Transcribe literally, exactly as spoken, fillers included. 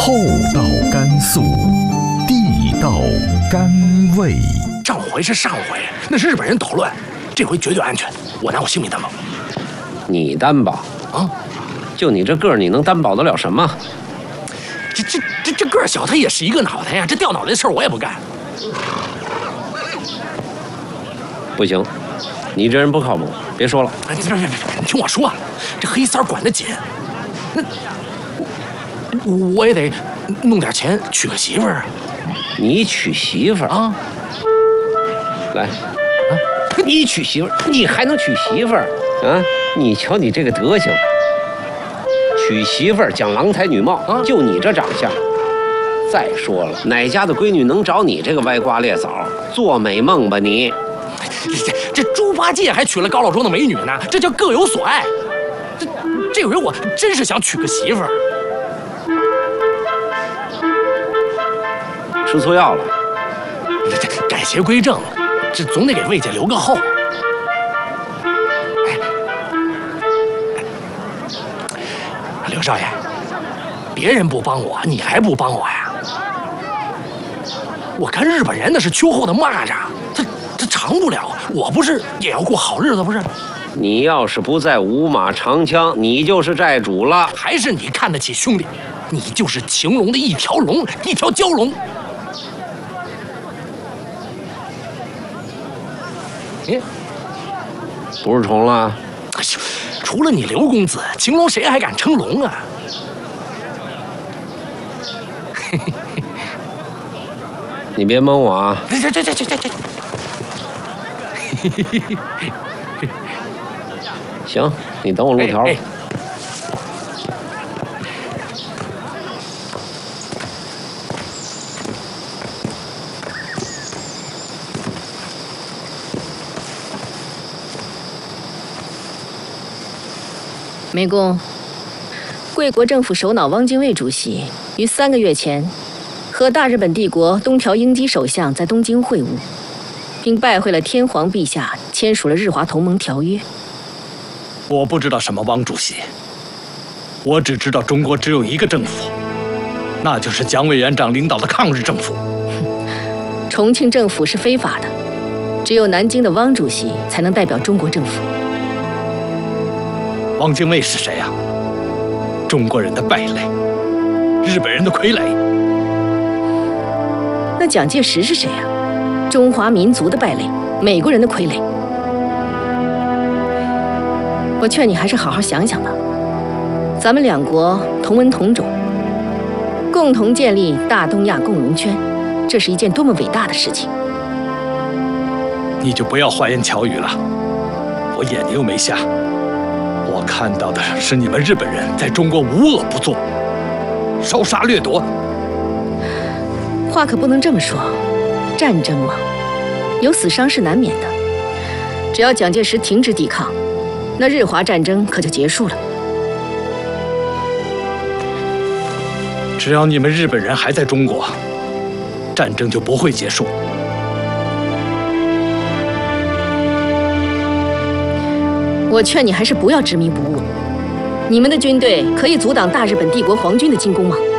厚道甘肃，地道甘味。 上回是上回，那是日本人捣乱，这回绝对安全，我拿我性命担保。 你担保啊？ 就你这个儿，你能担保得了什么？ 这这这这个儿小，他也是一个脑袋呀，这掉脑袋的事儿我也不干。 不行，你这人不靠谱，别说了。 别别别，你听我说，这黑三管得紧，那我也得弄点钱娶个媳妇儿啊。 你娶媳妇儿啊？ 来，啊，你娶媳妇儿，你还能娶媳妇儿啊？你瞧你这个德行，娶媳妇儿讲郎才女貌，啊，就你这长相。再说了，哪家的闺女能找你这个歪瓜裂枣？做美梦吧你！ 这这猪八戒还娶了高老庄的美女呢，这叫各有所爱。这这回我真是想娶个媳妇儿。 吃错药了。 改邪归正，这总得给魏家留个后。哎，刘少爷，别人不帮我，你还不帮我呀？我看日本人那是秋后的蚂蚱，他他长不了，我不是也要过好日子不是？ 你要是不再五马长枪，你就是债主了。 还是你看得起兄弟？你就是情龙的一条龙，一条蛟龙。哎， 不是重了？ 哎呦，除了你刘公子，情龙谁还敢称龙啊？ 你别蒙我啊！ 这这这这这这。 行，你等我路条。哎哎梅公，贵国政府首脑汪精卫主席于三个月前和大日本帝国东条英机首相在东京会晤，并拜会了天皇陛下，签署了日华同盟条约。 我不知道什么汪主席，我只知道中国只有一个政府，那就是蒋委员长领导的抗日政府。 重庆政府是非法的，只有南京的汪主席才能代表中国政府。 汪精卫是谁呀？中国人的败类，日本人的傀儡。 那蒋介石是谁呀？中华民族的败类，美国人的傀儡。我劝你还是好好想想吧。咱们两国同文同种，共同建立大东亚共荣圈，这是一件多么伟大的事情。 你就不要花言巧语了，我眼睛又没瞎。我看到的是你们日本人在中国无恶不作，烧杀掠夺。 话可不能这么说，战争嘛，有死伤是难免的。只要蒋介石停止抵抗，那日华战争可就结束了。 只要你们日本人还在中国，战争就不会结束。 我劝你还是不要执迷不悟。你们的军队可以阻挡大日本帝国皇军的进攻吗？